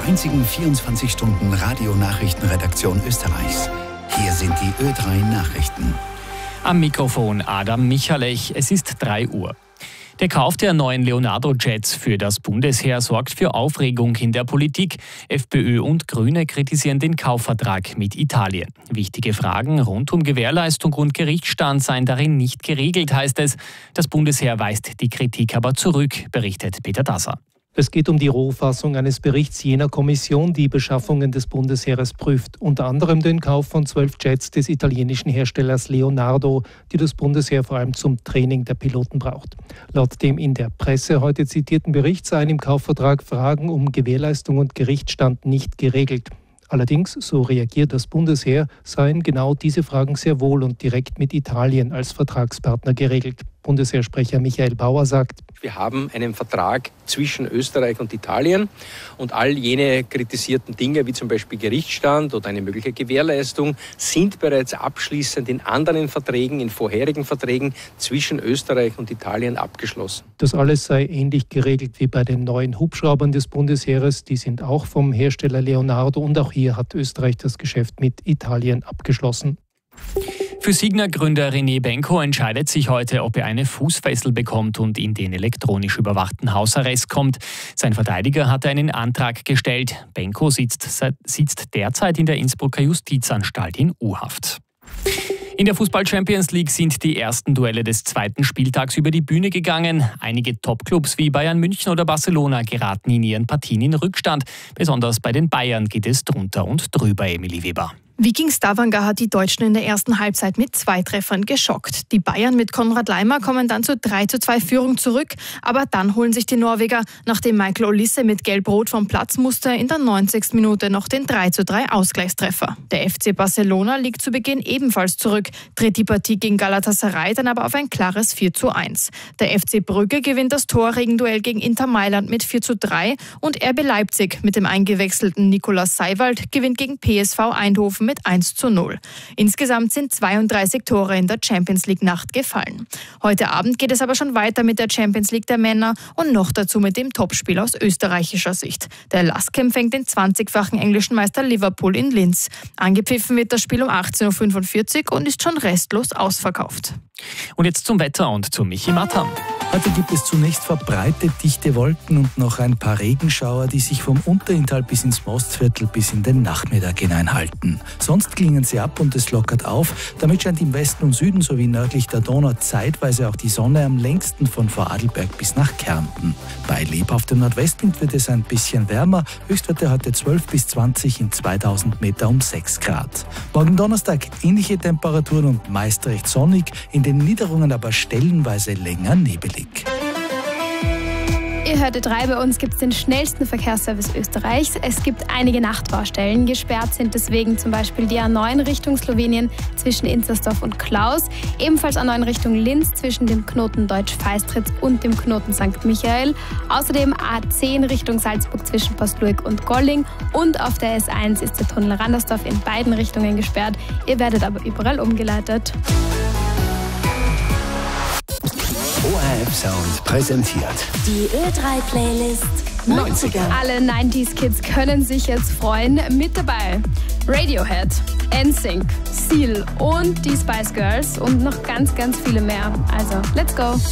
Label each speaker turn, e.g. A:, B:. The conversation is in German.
A: der einzigen 24-Stunden-Radio-Nachrichtenredaktion Österreichs. Hier sind die Ö3 Nachrichten.
B: Am Mikrofon Adam Michalech. Es ist 3 Uhr. Der Kauf der neuen Leonardo-Jets für das Bundesheer sorgt für Aufregung in der Politik. FPÖ und Grüne kritisieren den Kaufvertrag mit Italien. Wichtige Fragen rund um Gewährleistung und Gerichtsstand seien darin nicht geregelt, heißt es. Das Bundesheer weist die Kritik aber zurück, berichtet Peter Dasser.
C: Es geht um die Rohfassung eines Berichts jener Kommission, die Beschaffungen des Bundesheeres prüft. Unter anderem den Kauf von 12 Jets des italienischen Herstellers Leonardo, die das Bundesheer vor allem zum Training der Piloten braucht. Laut dem in der Presse heute zitierten Bericht seien im Kaufvertrag Fragen um Gewährleistung und Gerichtsstand nicht geregelt. Allerdings, so reagiert das Bundesheer, seien genau diese Fragen sehr wohl und direkt mit Italien als Vertragspartner geregelt. Bundesheersprecher Michael Bauer sagt:
D: Wir haben einen Vertrag zwischen Österreich und Italien und all jene kritisierten Dinge, wie zum Beispiel Gerichtsstand oder eine mögliche Gewährleistung, sind bereits abschließend in anderen Verträgen, in vorherigen Verträgen zwischen Österreich und Italien abgeschlossen.
C: Das alles sei ähnlich geregelt wie bei den neuen Hubschraubern des Bundesheeres. Die sind auch vom Hersteller Leonardo und auch hier hat Österreich das Geschäft mit Italien abgeschlossen.
B: Für Signa-Gründer René Benko entscheidet sich heute, ob er eine Fußfessel bekommt und in den elektronisch überwachten Hausarrest kommt. Sein Verteidiger hatte einen Antrag gestellt. Benko sitzt derzeit in der Innsbrucker Justizanstalt in U-Haft. In der Fußball-Champions League sind die ersten Duelle des zweiten Spieltags über die Bühne gegangen. Einige Topclubs wie Bayern München oder Barcelona geraten in ihren Partien in Rückstand. Besonders bei den Bayern geht es drunter und drüber, Emilie Weber.
E: Viking Stavanger hat die Deutschen in der ersten Halbzeit mit 2 Treffern geschockt. Die Bayern mit Konrad Laimer kommen dann zur 3:2 Führung zurück, aber dann holen sich die Norweger, nachdem Michael Olise mit Gelb-Rot vom Platz musste, in der 90. Minute noch den 3:3 Ausgleichstreffer. Der FC Barcelona liegt zu Beginn ebenfalls zurück, dreht die Partie gegen Galatasaray dann aber auf ein klares 4:1. Der FC Brügge gewinnt das Torregenduell gegen Inter Mailand mit 4:3 und RB Leipzig mit dem eingewechselten Nikolaus Seiwald gewinnt gegen PSV Eindhoven mit 1:0. Insgesamt sind 32 Tore in der Champions League Nacht gefallen. Heute Abend geht es aber schon weiter mit der Champions League der Männer und noch dazu mit dem Topspiel aus österreichischer Sicht. Der LASK empfängt den 20-fachen englischen Meister Liverpool in Linz. Angepfiffen wird das Spiel um 18:45 Uhr und ist schon restlos ausverkauft.
B: Und jetzt zum Wetter und zu Michi Matam.
A: Heute gibt es zunächst verbreitet dichte Wolken und noch ein paar Regenschauer, die sich vom Unterinntal bis ins Mostviertel bis in den Nachmittag hineinhalten. Sonst klingen sie ab und es lockert auf. Damit scheint im Westen und Süden sowie nördlich der Donau zeitweise auch die Sonne, am längsten von Vorarlberg bis nach Kärnten. Bei lebhaftem Nordwestwind wird es ein bisschen wärmer. Höchstwerte heute 12 bis 20 in 2000 Meter um 6 Grad. Morgen Donnerstag ähnliche Temperaturen und meist recht sonnig, in den Niederungen aber stellenweise länger nebelig.
F: Ihr hört Ö3, bei uns gibt es den schnellsten Verkehrsservice Österreichs. Es gibt einige Nachtbaustellen. Gesperrt sind deswegen zum Beispiel die A9 Richtung Slowenien zwischen Inzersdorf und Klaus. Ebenfalls A9 Richtung Linz zwischen dem Knoten Deutsch-Feistritz und dem Knoten St. Michael. Außerdem A10 Richtung Salzburg zwischen Postluik und Golling. Und auf der S1 ist der Tunnel Randersdorf in beiden Richtungen gesperrt. Ihr werdet aber überall umgeleitet.
A: ORF Sound präsentiert
G: die Ö3-Playlist 90er.
F: Alle 90s Kids können sich jetzt freuen. Mit dabei Radiohead, NSYNC, Seal und die Spice Girls und noch ganz, ganz viele mehr. Also, let's go!